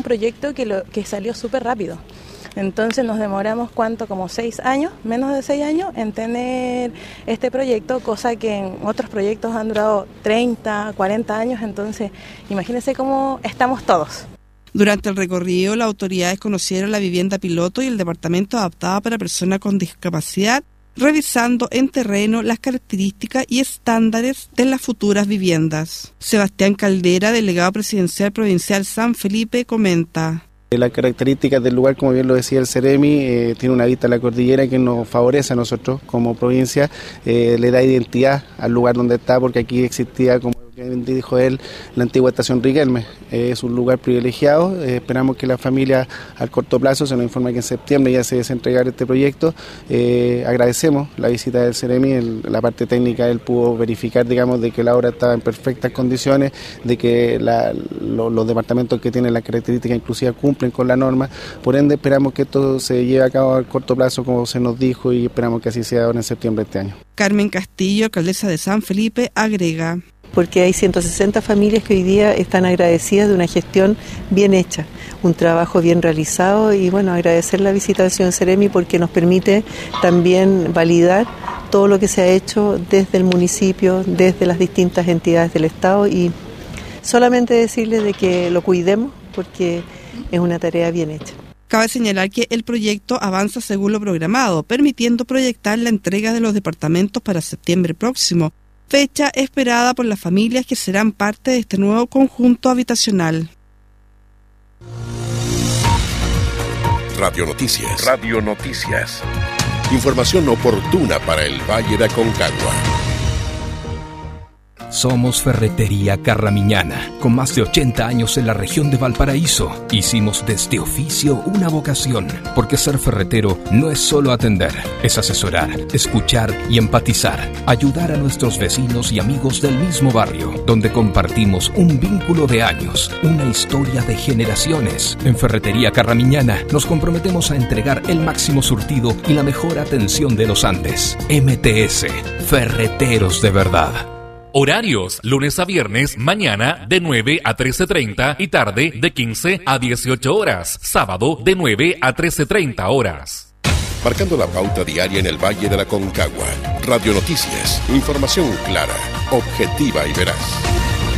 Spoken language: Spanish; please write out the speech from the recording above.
proyecto que salió súper rápido. Entonces nos demoramos, como 6 años, menos de 6 años, en tener este proyecto, cosa que en otros proyectos han durado 30, 40 años, entonces imagínense cómo estamos todos. Durante el recorrido, las autoridades conocieron la vivienda piloto y el departamento adaptado para personas con discapacidad, revisando en terreno las características y estándares de las futuras viviendas. Sebastián Caldera, delegado presidencial provincial San Felipe, comenta. Las características del lugar, como bien lo decía el Ceremi, tiene una vista a la cordillera que nos favorece a nosotros como provincia, le da identidad al lugar donde está, porque aquí existía, como bien dijo él, la antigua estación Riquelme. Es un lugar privilegiado, esperamos que la familia al corto plazo, se nos informa que en septiembre ya se desentregar este proyecto. Agradecemos la visita del Ceremi, la parte técnica él pudo verificar, digamos, de que la obra estaba en perfectas condiciones, de que los departamentos que tienen las características inclusivas cumplen con la norma, por ende esperamos que esto se lleve a cabo al corto plazo como se nos dijo y esperamos que así sea ahora en septiembre de este año. Carmen Castillo, alcaldesa de San Felipe, agrega. Porque hay 160 familias que hoy día están agradecidas de una gestión bien hecha, un trabajo bien realizado y bueno, agradecer la visita del señor Ceremi porque nos permite también validar todo lo que se ha hecho desde el municipio, desde las distintas entidades del Estado y solamente decirles de que lo cuidemos porque es una tarea bien hecha. Cabe señalar que el proyecto avanza según lo programado, permitiendo proyectar la entrega de los departamentos para septiembre próximo, fecha esperada por las familias que serán parte de este nuevo conjunto habitacional. Radio Noticias. Radio Noticias. Información oportuna para el Valle de Aconcagua. Somos Ferretería Carramiñana, con más de 80 años en la región de Valparaíso. Hicimos de este oficio una vocación, porque ser ferretero no es solo atender, es asesorar, escuchar y empatizar, ayudar a nuestros vecinos y amigos del mismo barrio, donde compartimos un vínculo de años, una historia de generaciones. En Ferretería Carramiñana nos comprometemos a entregar el máximo surtido y la mejor atención de los Andes. MTS, Ferreteros de verdad. Horarios, lunes a viernes, mañana de 9 a 13:30 y tarde de 15 a 18 horas. Sábado de 9 a 13:30 horas. Marcando la pauta diaria en el Valle de la Aconcagua. Radio Noticias, información clara, objetiva y veraz.